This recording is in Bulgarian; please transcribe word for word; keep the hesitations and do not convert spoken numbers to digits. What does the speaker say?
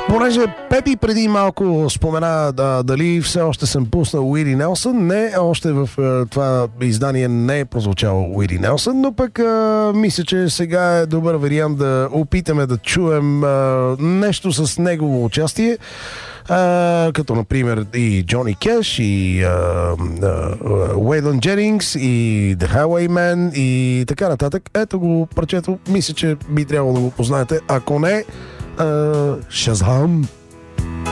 Понеже Пепи преди малко спомена да, дали все още съм пуснал Уири Нелсън, не, още в а, това издание не е прозвучал Уири Нелсън, но пък а, мисля, че сега е добър вариант да опитаме да чуем а, нещо с негово участие, а, като например и Джони Кеш, и Уейлън Дженингс, и The Highwayman и така нататък. Ето го парчето, мисля, че би трябвало да го познаете. Ако не, Uh, Shazam!